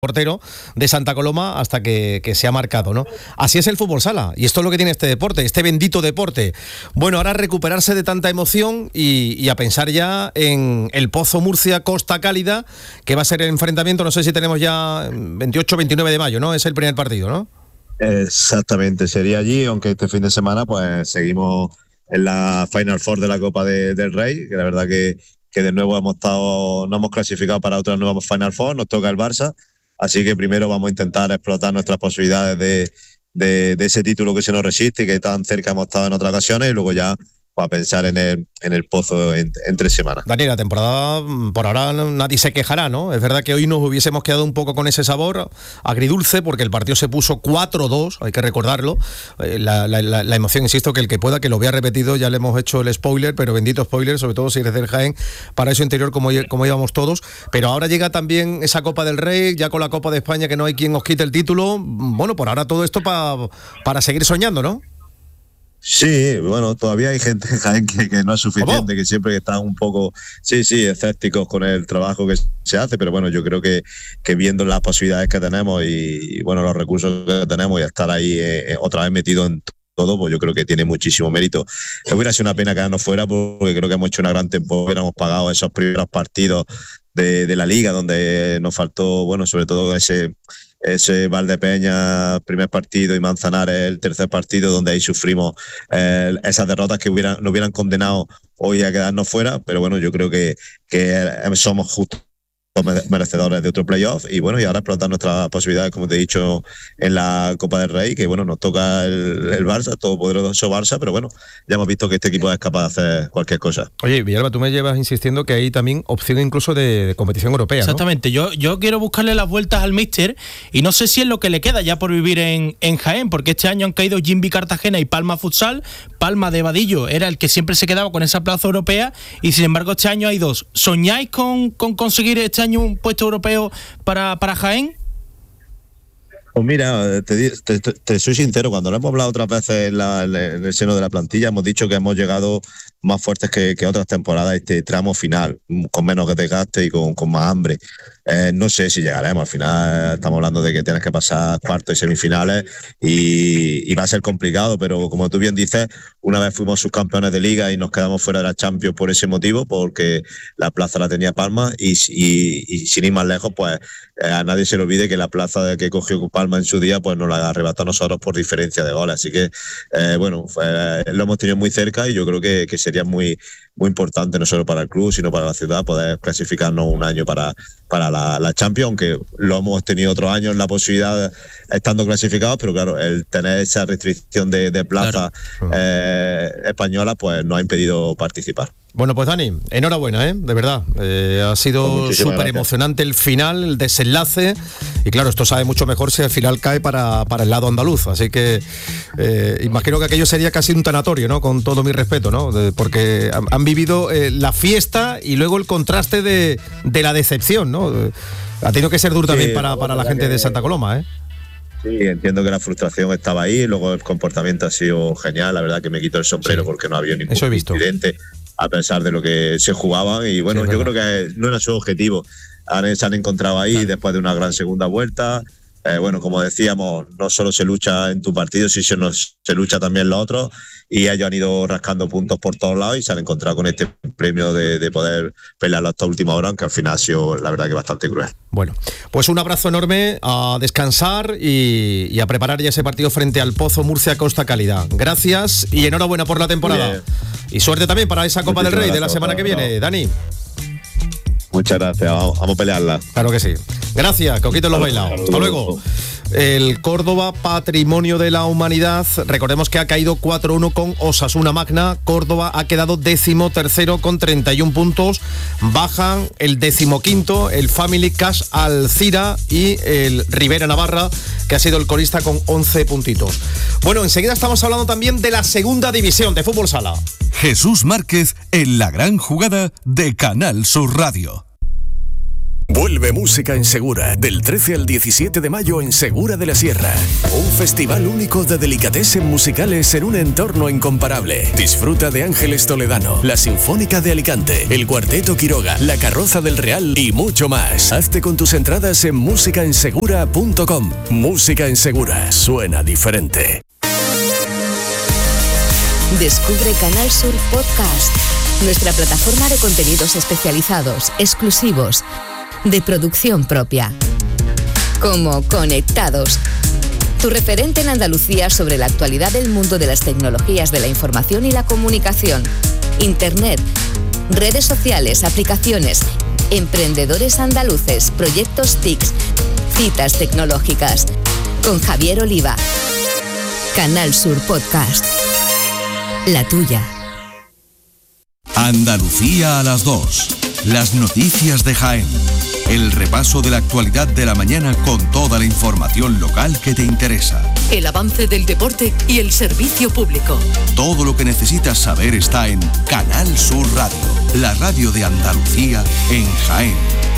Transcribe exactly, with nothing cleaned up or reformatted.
portero de Santa Coloma hasta que, que se ha marcado, ¿no? Así es el fútbol sala, y esto es lo que tiene este deporte, este bendito deporte. Bueno, ahora recuperarse de tanta emoción y, y a pensar ya en el Pozo Murcia Costa Cálida, que va a ser el enfrentamiento, no sé si tenemos ya veintiocho veintinueve de mayo, ¿no? Es el primer partido, ¿no? Exactamente, sería allí, aunque este fin de semana pues seguimos en la Final Four de la Copa de, del Rey, que la verdad que, que de nuevo hemos estado, no hemos clasificado para otra nueva Final Four, nos toca el Barça. Así que primero vamos a intentar explotar nuestras posibilidades de, de, de ese título que se nos resiste y que tan cerca hemos estado en otras ocasiones, y luego ya para pensar en el, en el Pozo en, en tres semanas. Dani, la temporada por ahora nadie se quejará, ¿no? Es verdad que hoy nos hubiésemos quedado un poco con ese sabor agridulce porque el partido se puso cuatro dos, hay que recordarlo. La, la, la, la emoción, insisto, que el que pueda, que lo vea repetido, ya le hemos hecho el spoiler, pero bendito spoiler, sobre todo si eres del Jaén, para eso interior como, como íbamos todos. Pero ahora llega también esa Copa del Rey, ya con la Copa de España, que no hay quien os quite el título. Bueno, por ahora todo esto pa, para seguir soñando, ¿no? Sí, bueno, todavía hay gente que, que no es suficiente, ¿Cómo? que siempre están un poco, sí, sí, escépticos con el trabajo que se hace, pero bueno, yo creo que, que viendo las posibilidades que tenemos y, y bueno, los recursos que tenemos y estar ahí eh, otra vez metido en todo, pues yo creo que tiene muchísimo mérito. Hubiera sido una pena quedarnos fuera porque creo que hemos hecho una gran temporada, hubiéramos pagado esos primeros partidos de, de la Liga donde nos faltó, bueno, sobre todo ese... ese Valdepeña, primer partido, y Manzanares, el tercer partido, donde ahí sufrimos eh, esas derrotas que hubieran, nos hubieran condenado hoy a quedarnos fuera, pero bueno, yo creo que, que somos justos merecedores de otro playoff, y bueno, y ahora explotar nuestras posibilidades, como te he dicho, en la Copa del Rey, que bueno, nos toca el, el Barça, todopoderoso Barça, pero bueno, ya hemos visto que este equipo es capaz de hacer cualquier cosa. Oye, Villalba, tú me llevas insistiendo que hay también opción incluso de, de competición europea, ¿no? Exactamente, yo, yo quiero buscarle las vueltas al míster, y no sé si es lo que le queda ya por vivir en, en Jaén, porque este año han caído Jimby Cartagena y Palma Futsal. Palma de Vadillo era el que siempre se quedaba con esa plaza europea, y sin embargo este año hay dos. ¿Soñáis con, con conseguir este año un puesto europeo para, para Jaén? Pues mira, te, te, te soy sincero, cuando lo hemos hablado otras veces en, la, en el seno de la plantilla, hemos dicho que hemos llegado más fuertes que, que otras temporadas, este tramo final, con menos desgaste y con, con más hambre. Eh, no sé si llegaremos, al final estamos hablando de que tienes que pasar cuartos y semifinales y, y va a ser complicado, pero como tú bien dices, una vez fuimos subcampeones de Liga y nos quedamos fuera de la Champions por ese motivo, porque la plaza la tenía Palma, y, y, y sin ir más lejos, pues eh, a nadie se le olvide que la plaza que cogió Palma en su día, pues nos la arrebató a nosotros por diferencia de goles, así que eh, bueno, fue, lo hemos tenido muy cerca, y yo creo que, que sería muy, muy importante, no solo para el club, sino para la ciudad, poder clasificarnos un año para, para la, la Champions, aunque lo hemos tenido otros años la posibilidad estando clasificados, pero claro, el tener esa restricción de, de plaza claro. eh, española, pues nos ha impedido participar. Bueno, pues Dani, enhorabuena, ¿eh? De verdad. Eh, ha sido súper emocionante el final, el desenlace. Y claro, esto sabe mucho mejor si al final cae para, para el lado andaluz. Así que eh, imagino que aquello sería casi un tanatorio, ¿no? Con todo mi respeto, ¿no? De, porque han, han vivido eh, la fiesta y luego el contraste de, de la decepción, ¿no? De, ha tenido que ser duro sí, también para, para la gente que... de Santa Coloma, ¿eh? Sí, entiendo que la frustración estaba ahí, luego el comportamiento ha sido genial, la verdad que me quito el sombrero sí, porque no había ningún incidente a pesar de lo que se jugaban, y bueno, sí, yo creo que no era su objetivo. Se han encontrado ahí claro. después de una gran segunda vuelta. Eh, bueno, como decíamos, no solo se lucha en tu partido, sino se lucha también en los otros, y ellos han ido rascando puntos por todos lados y se han encontrado con este premio de, de poder pelearlo hasta última hora, aunque al final ha sido la verdad que bastante cruel. Bueno, pues un abrazo enorme, a descansar y, y a preparar ya ese partido frente al Pozo Murcia Costa Cálida. Gracias y enhorabuena por la temporada. Y suerte también para esa Copa Muchísimas del Rey de la semana que viene, Dani. Muchas gracias, vamos, vamos a pelearla. Claro que sí. Gracias, que os quiten los bailados. Hasta luego. El Córdoba, patrimonio de la humanidad. Recordemos que ha caído cuatro uno con Osasuna Magna. Córdoba ha quedado décimo tercero con treinta y un puntos. Bajan el decimoquinto, el Family Cash Alcira, y el Rivera Navarra, que ha sido el colista con once puntitos. Bueno, enseguida estamos hablando también de la segunda división de fútbol sala. Jesús Márquez en la gran jugada de Canal Sur Radio. Vuelve Música en Segura, del trece al diecisiete de mayo en Segura de la Sierra. Un festival único de delicatessen musicales en un entorno incomparable. Disfruta de Ángeles Toledano, la Sinfónica de Alicante, el Cuarteto Quiroga, la Carroza del Real y mucho más. Hazte con tus entradas en música en segura punto com. Música en Segura, suena diferente. Descubre Canal Sur Podcast, nuestra plataforma de contenidos especializados, exclusivos, de producción propia. Como Conectados, tu referente en Andalucía sobre la actualidad del mundo de las tecnologías de la información y la comunicación, Internet, redes sociales, aplicaciones, emprendedores andaluces, proyectos T I C, citas tecnológicas. Con Javier Oliva. Canal Sur Podcast. La tuya. Andalucía a las dos. Las noticias de Jaén. El repaso de la actualidad de la mañana con toda la información local que te interesa. El avance del deporte y el servicio público. Todo lo que necesitas saber está en Canal Sur Radio, la radio de Andalucía en Jaén.